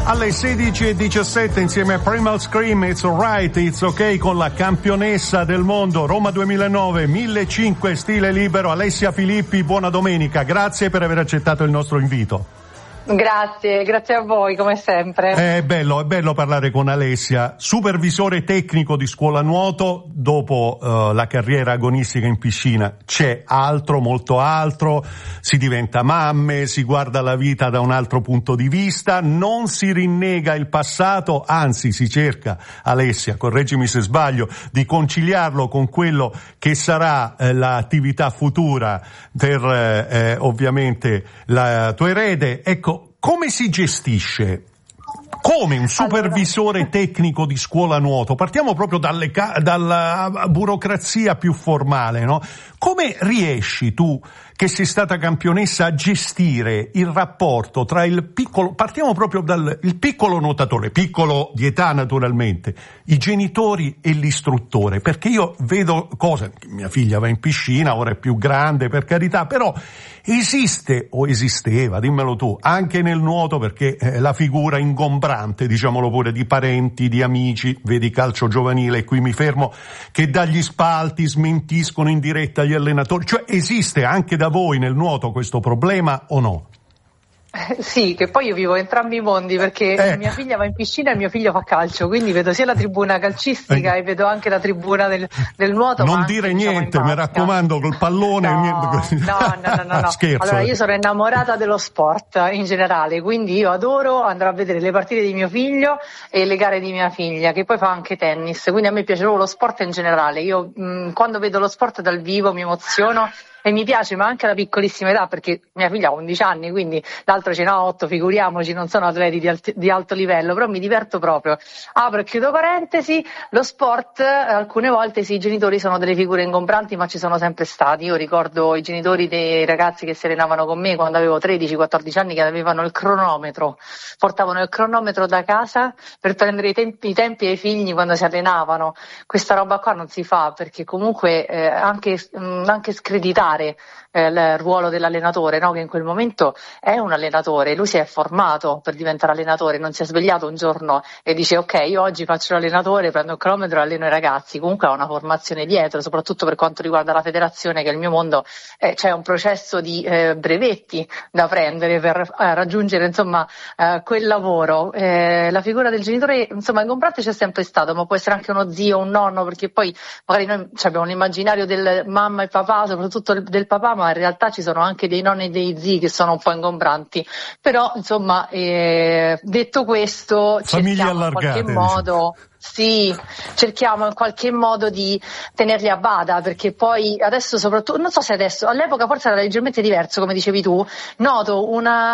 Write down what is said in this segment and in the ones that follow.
Alle 16:17 insieme a Primal Scream, It's Alright, It's Okay, con la campionessa del mondo Roma 2009, 1500 stile libero, Alessia Filippi. Buona domenica, grazie per aver accettato il nostro invito. Grazie a voi come sempre. È bello parlare con Alessia, supervisore tecnico di scuola nuoto. Dopo la carriera agonistica in piscina c'è altro, molto altro, si diventa mamme, si guarda la vita da un altro punto di vista, non si rinnega il passato, anzi si cerca, Alessia, correggimi se sbaglio, di conciliarlo con quello che sarà l'attività futura per ovviamente la tua erede. Ecco, come si gestisce? Come un supervisore tecnico di scuola nuoto? Partiamo proprio dalla burocrazia più formale, no? Come riesci tu, che sei stata campionessa, a gestire il rapporto tra il piccolo, partiamo proprio dal piccolo nuotatore, piccolo di età naturalmente, i genitori e l'istruttore? Perché io vedo cose, mia figlia va in piscina, ora è più grande per carità, però esiste o esisteva, dimmelo tu, anche nel nuoto, perché la figura ingombrante, diciamolo pure, di parenti, di amici, vedi calcio giovanile, e qui mi fermo, che dagli spalti smentiscono in diretta gli allenatori, cioè esiste anche da voi nel nuoto questo problema o no? Sì, che poi io vivo entrambi i mondi, perché mia figlia va in piscina e mio figlio fa calcio, quindi vedo sia la tribuna calcistica e vedo anche la tribuna del nuoto. Non ma dire anche, niente, mi raccomando, col pallone. No. Scherzo. Allora, io sono innamorata dello sport in generale, quindi io adoro andare a vedere le partite di mio figlio e le gare di mia figlia, che poi fa anche tennis, quindi a me piace proprio lo sport in generale. Io quando vedo lo sport dal vivo mi emoziono e mi piace, ma anche alla piccolissima età, perché mia figlia ha 11 anni, quindi l'altro ce n'ha 8, figuriamoci, non sono atleti di alto livello, però mi diverto proprio. Apro e chiudo parentesi, lo sport, alcune volte sì, i genitori sono delle figure ingombranti, ma ci sono sempre stati. Io ricordo i genitori dei ragazzi che si allenavano con me quando avevo 13-14 anni, che avevano il cronometro, portavano il cronometro da casa per prendere i tempi ai figli quando si allenavano. Questa roba qua non si fa, perché comunque anche screditare il ruolo dell'allenatore, no? Che in quel momento è un allenatore, lui si è formato per diventare allenatore, non si è svegliato un giorno e dice ok, io oggi faccio l'allenatore, prendo il cronometro e alleno i ragazzi. Comunque ha una formazione dietro, soprattutto per quanto riguarda la federazione, che è il mio mondo, c'è un processo di brevetti da prendere per raggiungere insomma quel lavoro. La figura del genitore insomma ingombrante c'è sempre stato, ma può essere anche uno zio, un nonno, perché poi magari noi abbiamo un immaginario del mamma e papà, soprattutto del papà, ma in realtà ci sono anche dei nonni e dei zii che sono un po' ingombranti. Però insomma detto questo, cerchiamo in qualche modo, sì, cerchiamo in qualche modo di tenerli a bada, perché poi adesso soprattutto, non so se adesso, all'epoca forse era leggermente diverso, come dicevi tu, noto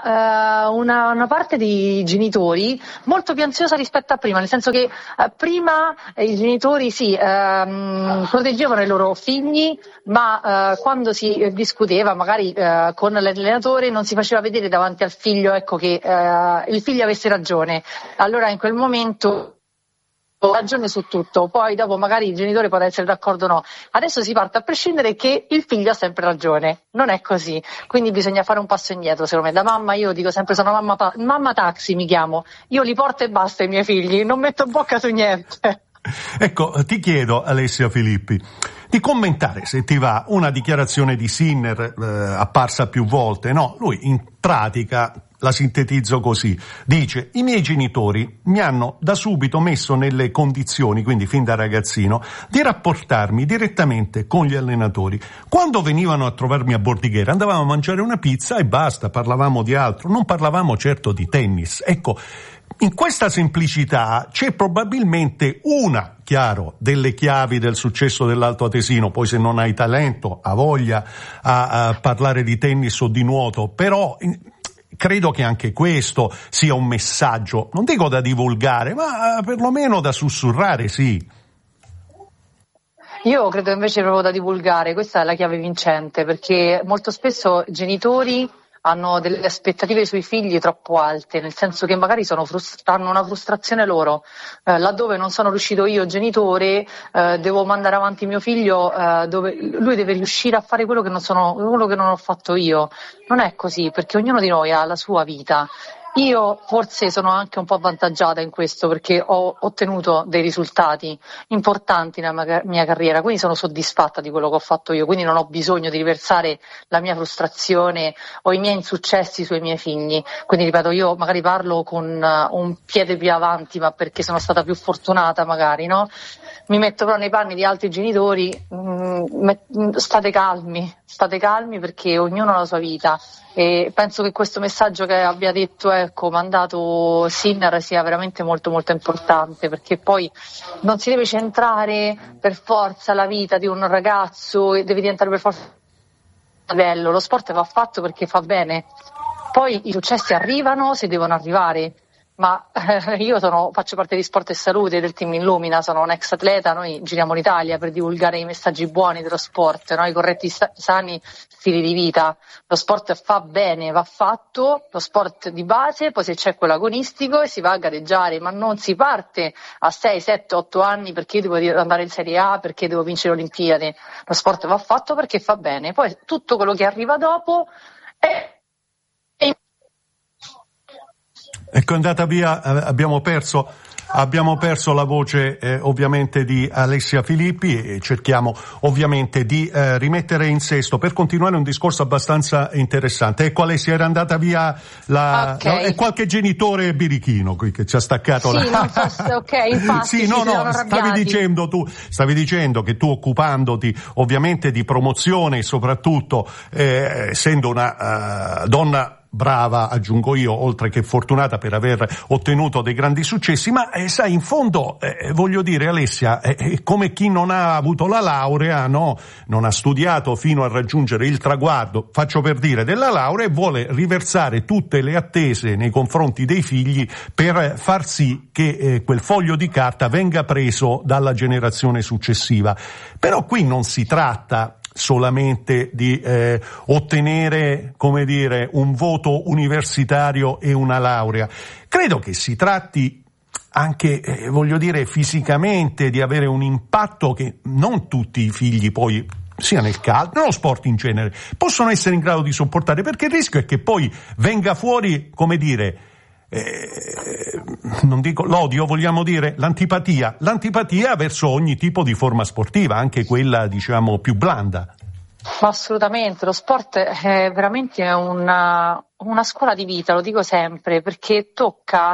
una parte di genitori molto più ansiosa rispetto a prima, nel senso che prima i genitori sì, proteggevano i loro figli, ma quando si discuteva magari con l'allenatore non si faceva vedere davanti al figlio, ecco, che il figlio avesse ragione. Allora in quel momento ragione su tutto, poi dopo magari il genitore può essere d'accordo o no. Adesso si parte a prescindere che il figlio ha sempre ragione, non è così, quindi bisogna fare un passo indietro. Secondo me, da mamma, io dico sempre, sono mamma taxi, mi chiamo, io li porto e basta i miei figli, non metto bocca su niente. Ecco, ti chiedo, Alessia Filippi, di commentare, se ti va, una dichiarazione di Sinner apparsa più volte, no? Lui in pratica, la sintetizzo così, dice: i miei genitori mi hanno da subito messo nelle condizioni, quindi fin da ragazzino, di rapportarmi direttamente con gli allenatori. Quando venivano a trovarmi a Bordighera andavamo a mangiare una pizza e basta, parlavamo di altro, non parlavamo certo di tennis. Ecco, in questa semplicità c'è probabilmente una, chiaro, delle chiavi del successo dell'Alto Atesino. Poi se non hai talento, ha voglia a parlare di tennis o di nuoto, però credo che anche questo sia un messaggio, non dico da divulgare, ma perlomeno da sussurrare, sì. Io credo invece proprio da divulgare, questa è la chiave vincente, perché molto spesso i genitori hanno delle aspettative sui figli troppo alte, nel senso che magari hanno una frustrazione loro, laddove non sono riuscito io genitore, devo mandare avanti mio figlio, dove lui deve riuscire a fare quello che non ho fatto io. Non è così, perché ognuno di noi ha la sua vita Io forse sono anche un po' avvantaggiata in questo perché ho ottenuto dei risultati importanti nella mia carriera, quindi sono soddisfatta di quello che ho fatto io, quindi non ho bisogno di riversare la mia frustrazione o i miei insuccessi sui miei figli. Quindi ripeto, io magari parlo con un piede più avanti, ma perché sono stata più fortunata magari, no? Mi metto però nei panni di altri genitori, state calmi perché ognuno ha la sua vita. E penso che questo messaggio che abbia detto, mandato Sinner sia veramente molto molto importante, perché poi non si deve centrare per forza la vita di un ragazzo e deve diventare per forza bello. Lo sport va fatto perché fa bene, poi i successi arrivano se devono arrivare. Ma io faccio parte di Sport e Salute del team Illumina, sono un ex atleta, noi giriamo l'Italia per divulgare i messaggi buoni dello sport, no? I corretti sani stili di vita. Lo sport fa bene, va fatto, lo sport di base, poi se c'è quello agonistico e si va a gareggiare, ma non si parte a 6, 7, 8 anni perché io devo andare in Serie A, perché devo vincere le Olimpiadi. Lo sport va fatto perché fa bene, poi tutto quello che arriva dopo è... Ecco, è andata via, abbiamo perso la voce ovviamente di Alessia Filippi e cerchiamo ovviamente di rimettere in sesto per continuare un discorso abbastanza interessante. Ecco, Alessia, era andata via è qualche genitore birichino qui che ci ha staccato infatti sì, stavi dicendo che tu, occupandoti ovviamente di promozione e soprattutto essendo una donna brava, aggiungo io, oltre che fortunata per aver ottenuto dei grandi successi, ma sai, in fondo voglio dire, Alessia, come chi non ha avuto la laurea, no, non ha studiato fino a raggiungere il traguardo, faccio per dire, della laurea, e vuole riversare tutte le attese nei confronti dei figli per far sì che quel foglio di carta venga preso dalla generazione successiva. Però qui non si tratta solamente di ottenere, come dire, un voto universitario e una laurea. Credo che si tratti anche, voglio dire, fisicamente di avere un impatto che non tutti i figli poi, sia nel calcio, nello sport in genere, possono essere in grado di sopportare, perché il rischio è che poi venga fuori, come dire, non dico l'odio, vogliamo dire l'antipatia verso ogni tipo di forma sportiva, anche quella diciamo più blanda. Assolutamente, lo sport è veramente una scuola di vita, lo dico sempre, perché tocca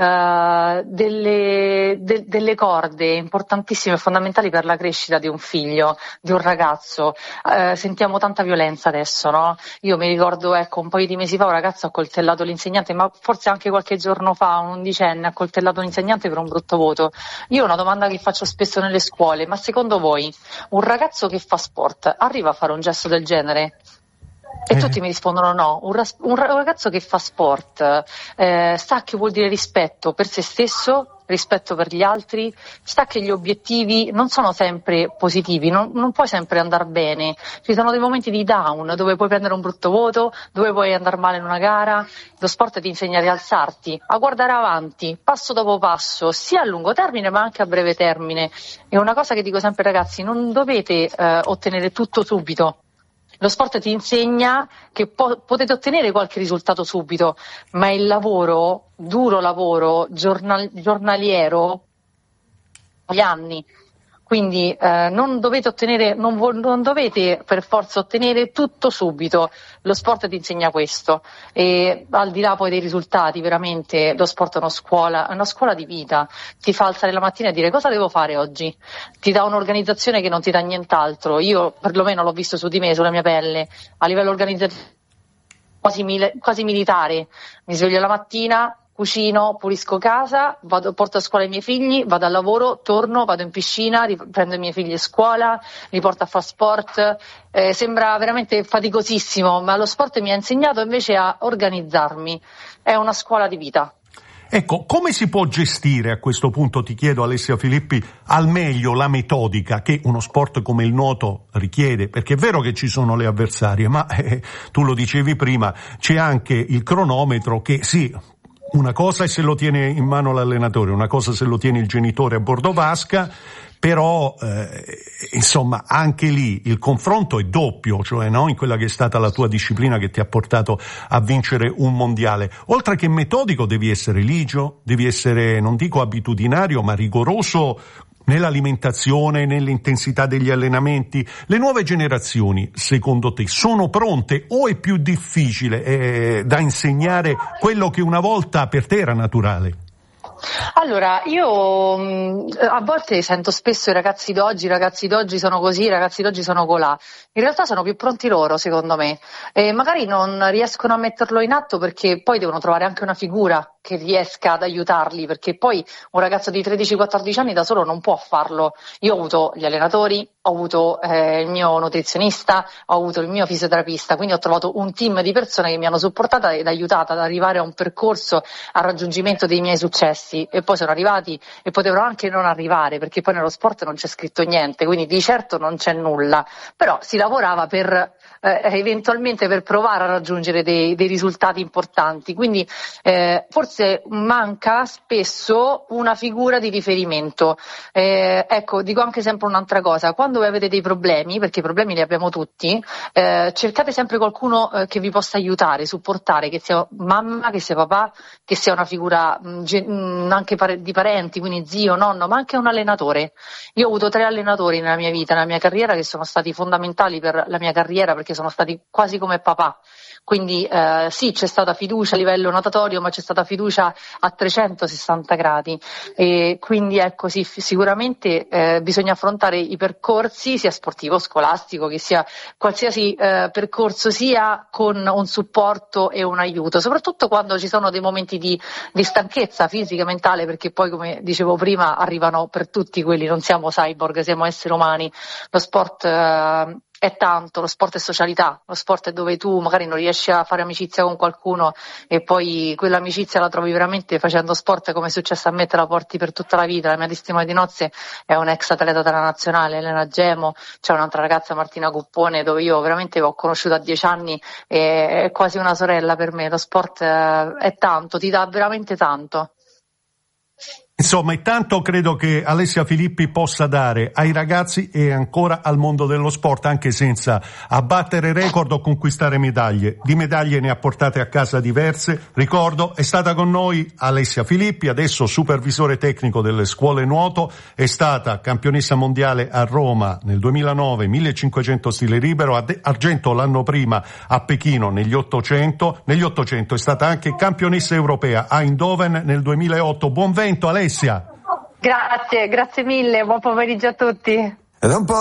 delle corde importantissime e fondamentali per la crescita di un figlio, di un ragazzo. Sentiamo tanta violenza adesso, no? Io mi ricordo, un paio di mesi fa un ragazzo ha coltellato l'insegnante, ma forse anche qualche giorno fa un undicenne ha coltellato l'insegnante per un brutto voto. Io una domanda che faccio spesso nelle scuole: ma secondo voi un ragazzo che fa sport arriva a fare un gesto del genere? E tutti mi rispondono no. Un ragazzo che fa sport sa che vuol dire rispetto per se stesso, rispetto per gli altri, sa che gli obiettivi non sono sempre positivi, non puoi sempre andare bene, ci sono dei momenti di down dove puoi prendere un brutto voto, dove puoi andare male in una gara. Lo sport ti insegna a rialzarti, a guardare avanti, passo dopo passo, sia a lungo termine ma anche a breve termine. E una cosa che dico sempre, ragazzi, non dovete ottenere tutto subito. Lo sport ti insegna che potete ottenere qualche risultato subito, ma il lavoro, duro lavoro, giornaliero, gli anni. Quindi non dovete per forza ottenere tutto subito. Lo sport ti insegna questo, e al di là poi dei risultati, veramente lo sport è una scuola di vita. Ti fa alzare la mattina e dire: cosa devo fare oggi? Ti dà un'organizzazione che non ti dà nient'altro. Io perlomeno l'ho visto su di me, sulla mia pelle, a livello organizzativo quasi militare. Mi sveglio la mattina, cucino, pulisco casa, porto a scuola i miei figli, vado al lavoro, torno, vado in piscina, prendo i miei figli a scuola, li porto a fare sport. Sembra veramente faticosissimo, ma lo sport mi ha insegnato invece a organizzarmi. È una scuola di vita. Ecco, come si può gestire, a questo punto ti chiedo, Alessia Filippi, al meglio la metodica che uno sport come il nuoto richiede? Perché è vero che ci sono le avversarie, ma tu lo dicevi prima, c'è anche il cronometro che sì, Una cosa è se lo tiene in mano l'allenatore, una cosa se lo tiene il genitore a bordo vasca, però insomma anche lì il confronto è doppio, cioè no, in quella che è stata la tua disciplina che ti ha portato a vincere un mondiale. Oltre che metodico devi essere ligio, devi essere, non dico abitudinario, ma rigoroso nell'alimentazione, nell'intensità degli allenamenti. Le nuove generazioni, secondo te, sono pronte o è più difficile da insegnare quello che una volta per te era naturale? Allora, io a volte sento spesso i ragazzi d'oggi sono così, i ragazzi d'oggi sono colà. In realtà sono più pronti loro, secondo me. Magari non riescono a metterlo in atto perché poi devono trovare anche una figura che riesca ad aiutarli, perché poi un ragazzo di 13-14 anni da solo non può farlo. Io ho avuto gli allenatori, ho avuto il mio nutrizionista, ho avuto il mio fisioterapista, quindi ho trovato un team di persone che mi hanno supportata ed aiutata ad arrivare a un percorso al raggiungimento dei miei successi, e poi sono arrivati e potevano anche non arrivare, perché poi nello sport non c'è scritto niente, quindi di certo non c'è nulla, però si lavorava per eventualmente per provare a raggiungere dei risultati importanti, quindi forse manca spesso una figura di riferimento. Ecco, dico anche sempre un'altra cosa: quando voi avete dei problemi, perché i problemi li abbiamo tutti, cercate sempre qualcuno che vi possa aiutare, supportare, che sia mamma, che sia papà, che sia una figura anche di parenti, quindi zio, nonno, ma anche un allenatore. Io ho avuto 3 allenatori nella mia vita, nella mia carriera, che sono stati fondamentali per la mia carriera, perché sono stati quasi come papà. Quindi sì, c'è stata fiducia a livello natatorio, ma c'è stata fiducia a 360 gradi, e quindi ecco sì, sicuramente bisogna affrontare i percorsi, sia sportivo, scolastico, che sia qualsiasi percorso, sia con un supporto e un aiuto, soprattutto quando ci sono dei momenti di stanchezza fisica, mentale, perché poi, come dicevo prima, arrivano per tutti quelli, non siamo cyborg, siamo esseri umani. Lo sport è tanto, lo sport è socialità, lo sport è dove tu magari non riesci a fare amicizia con qualcuno e poi quell'amicizia la trovi veramente facendo sport, come è successo a me, te la porti per tutta la vita. La mia testimone di nozze è un ex atleta della nazionale, Elena Gemo, c'è un'altra ragazza, Martina Cuppone, dove io veramente l'ho conosciuta a 10 anni, e è quasi una sorella per me. Lo sport è tanto, ti dà veramente tanto. Insomma, intanto credo che Alessia Filippi possa dare ai ragazzi e ancora al mondo dello sport, anche senza abbattere record o conquistare medaglie. Di medaglie ne ha portate a casa diverse. Ricordo, è stata con noi Alessia Filippi, adesso supervisore tecnico delle scuole nuoto, è stata campionessa mondiale a Roma nel 2009, 1500 stile libero, argento l'anno prima a Pechino negli 800 è stata anche campionessa europea a Eindhoven nel 2008. Buon vento Alessia! Grazie mille, buon pomeriggio a tutti. Ed è un po'